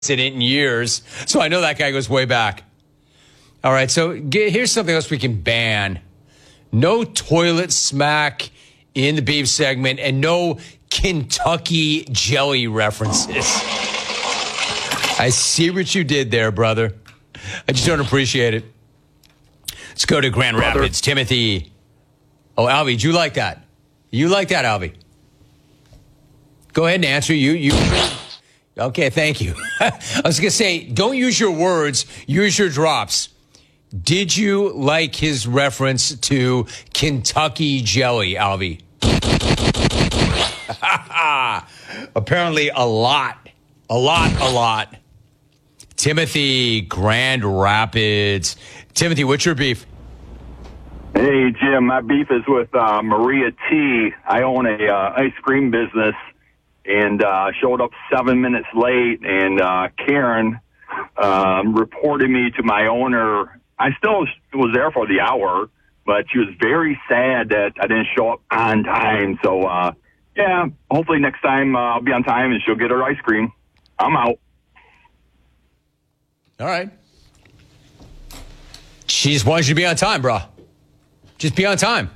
incident in years. So I know that guy goes way back. All right, so here's something else we can ban. No toilet smack in the beef segment and no Kentucky jelly references. I see what you did there, brother. I just don't appreciate it. Let's go to Grand Rapids. Timothy. Oh, Alvy, do you like that? You like that, Alvy? Go ahead and answer. You. Okay, thank you. I was going to say, don't use your words, use your drops. Did you like his reference to Kentucky jelly, Alvy? Apparently a lot. Timothy, Grand Rapids. Timothy, what's your beef? Hey, Jim, my beef is with Maria T. I own a ice cream business and showed up 7 minutes late, and Karen reported me to my owner. I still was there for the hour, but she was very sad that I didn't show up on time. So, yeah, hopefully next time I'll be on time and she'll get her ice cream. I'm out. All right. She just wants you to be on time, bro. Just be on time.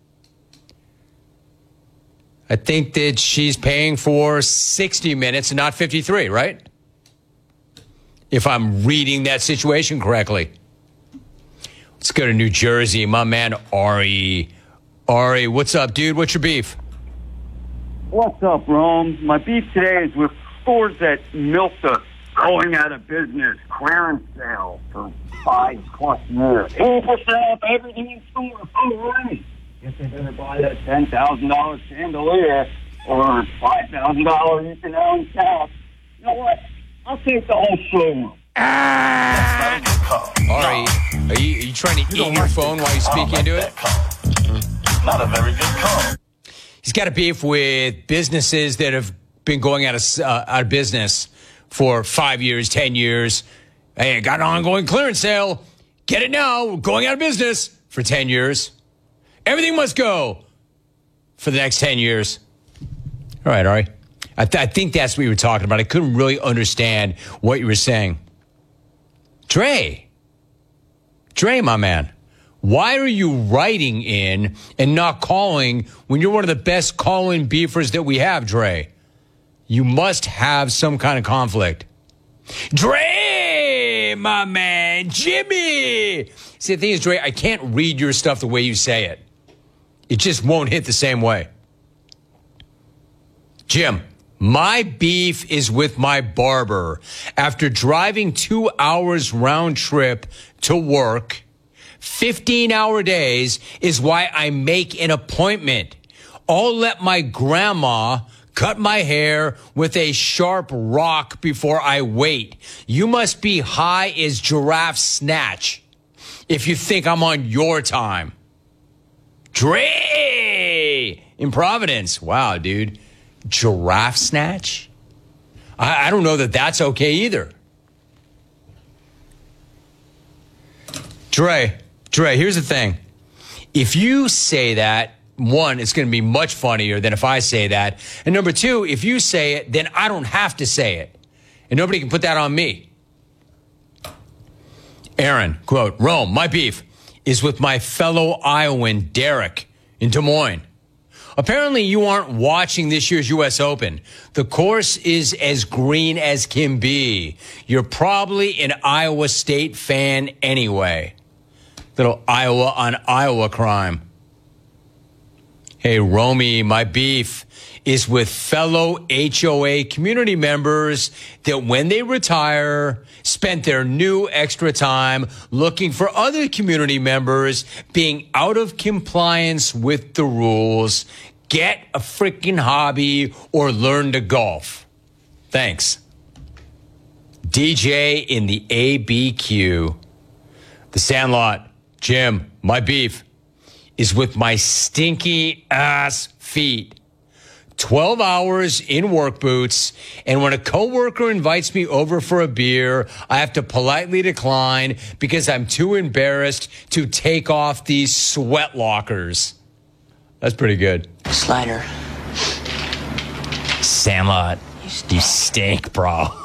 I think that she's paying for 60 minutes and not 53, right? If I'm reading that situation correctly. Let's go to New Jersey. My man, Ari. Ari, what's up, dude? What's your beef? What's up, Rome? My beef today is with stores that milked us going out of business, clearance sale for 5+ years. 80% off everything in store. Oh, right. Guess I better buy that $10,000 chandelier or $5,000 you can own cash. You know what? I'll take the whole showroom. Ari, are you trying to eat your phone while you speak into it? Not a very good call. He's got a beef with businesses that have been going out of business for 5 years, 10 years. Hey, I got an ongoing clearance sale. Get it now. We're going out of business for 10 years. Everything must go for the next 10 years. All right, Ari. I think that's what you were talking about. I couldn't really understand what you were saying. Dre, my man, why are you writing in and not calling when you're one of the best call-in beefers that we have, Dre? You must have some kind of conflict. Dre, my man, Jimmy. See, the thing is, Dre, I can't read your stuff the way you say it. It just won't hit the same way. Jim, my beef is with my barber. After driving 2 hours round trip to work, 15-hour days is why I make an appointment. I'll let my grandma cut my hair with a sharp rock before I wait. You must be high as giraffe snatch if you think I'm on your time. Dre in Providence. Wow, dude. Giraffe snatch? I don't know that that's okay either. Dre, here's the thing. If you say that, one, it's going to be much funnier than if I say that. And number two, if you say it, then I don't have to say it. And nobody can put that on me. Aaron, quote, Rome, my beef is with my fellow Iowan, Derek, in Des Moines. Apparently, you aren't watching this year's U.S. Open. The course is as green as can be. You're probably an Iowa State fan anyway. Little Iowa on Iowa crime. Hey, Romy, my beef is with fellow HOA community members that when they retire, spent their new extra time looking for other community members being out of compliance with the rules. Get a freaking hobby or learn to golf. Thanks. DJ in the ABQ. The Sandlot. Jim, my beef is with my stinky ass feet. 12 hours in work boots, and when a coworker invites me over for a beer, I have to politely decline because I'm too embarrassed to take off these sweat lockers. That's pretty good. Slider. Sandlot, you stink, bro.